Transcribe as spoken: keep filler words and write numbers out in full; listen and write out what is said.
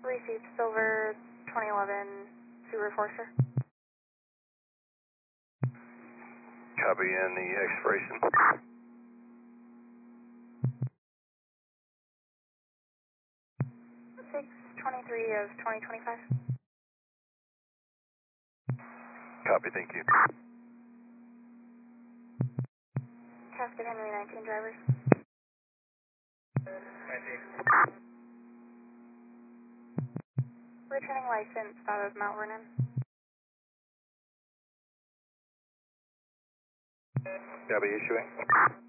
Received Silver twenty eleven Subaru Forester. Copy, and the expiration. six twenty-three of twenty twenty-five. Copy, thank you. Casket Henry nineteen drivers. Returning license out of Mount Vernon. Copy, issuing.